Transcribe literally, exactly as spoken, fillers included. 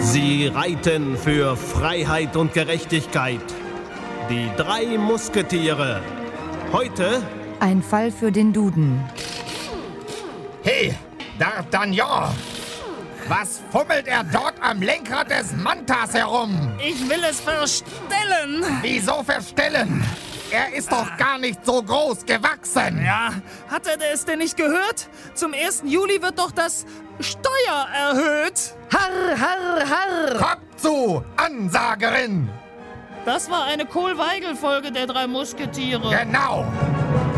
Sie reiten für Freiheit und Gerechtigkeit. Die drei Musketiere. Heute ein Fall für den Duden. Hey, D'Artagnan! Was fummelt er dort am Lenkrad des Mantas herum? Ich will es verstellen. Wieso verstellen? Er ist doch gar nicht so groß gewachsen. Ja, hat er es denn nicht gehört? Zum ersten Juli wird doch das Steuer erhöht. Harr, harr, harr. Kopf zu, Ansagerin! Das war eine Kohl-Weigel-Folge der drei Musketiere. Genau.